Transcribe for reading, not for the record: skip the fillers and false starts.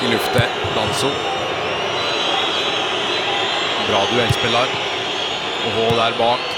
i luftet, Danso. Bra duellspiller. Og H der bak.